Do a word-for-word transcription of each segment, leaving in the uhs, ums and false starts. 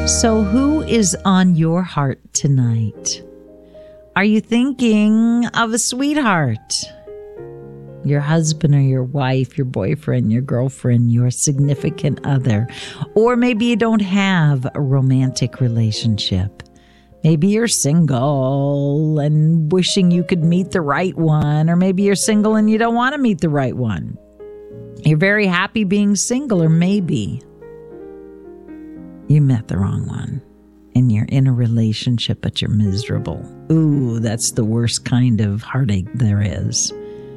So who is on your heart tonight? Are you thinking of a sweetheart? Your husband or your wife, your boyfriend, your girlfriend, your significant other. Or maybe you don't have a romantic relationship. Maybe you're single and wishing you could meet the right one. Or maybe you're single and you don't want to meet the right one. You're very happy being single, or maybe you met the wrong one and you're in a relationship, but you're miserable. Ooh, that's the worst kind of heartache there is.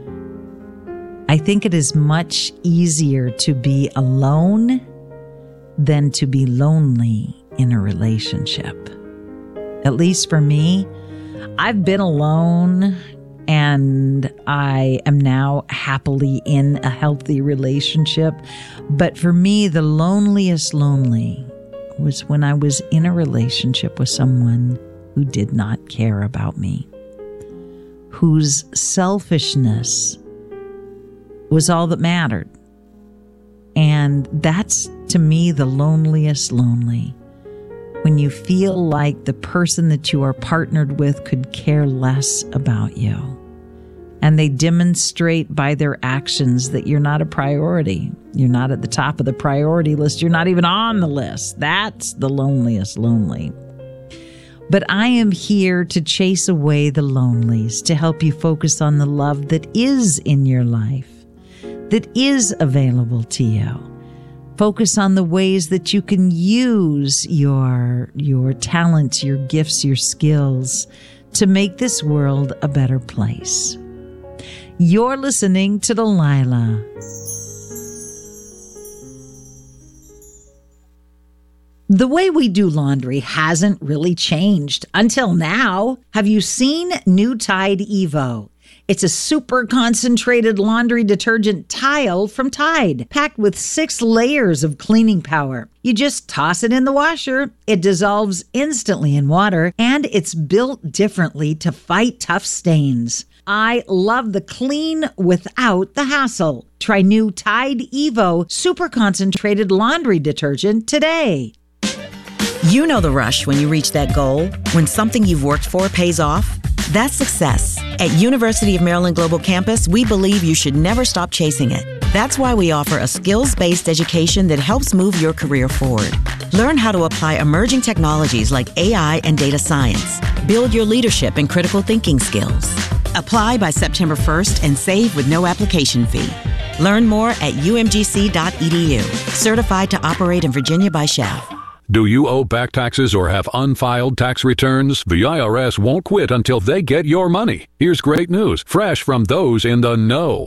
I think it is much easier to be alone than to be lonely in a relationship. At least for me, I've been alone and I am now happily in a healthy relationship. But for me, the loneliest lonely was when I was in a relationship with someone who did not care about me, whose selfishness was all that mattered. And that's, to me, the loneliest lonely. When you feel like the person that you are partnered with could care less about you. And they demonstrate by their actions that you're not a priority. You're not at the top of the priority list. You're not even on the list. That's the loneliest lonely. But I am here to chase away the lonelies, to help you focus on the love that is in your life, that is available to you. Focus on the ways that you can use your, your talents, your gifts, your skills to make this world a better place. You're listening to Delilah. The way we do laundry hasn't really changed until now. Have you seen new Tide Evo? It's a super concentrated laundry detergent tile from Tide, packed with six layers of cleaning power. You just toss it in the washer, it dissolves instantly in water, and it's built differently to fight tough stains. I love the clean without the hassle. Try new Tide Evo super concentrated laundry detergent today. You know the rush when you reach that goal, when something you've worked for pays off. That's success. At University of Maryland Global Campus, we believe you should never stop chasing it. That's why we offer a skills-based education that helps move your career forward. Learn how to apply emerging technologies like A I and data science. Build your leadership and critical thinking skills. Apply by September first and save with no application fee. Learn more at U M G C dot E D U. Certified to operate in Virginia by S C H A V. Do you owe back taxes or have unfiled tax returns? The I R S won't quit until they get your money. Here's great news, fresh from those in the know.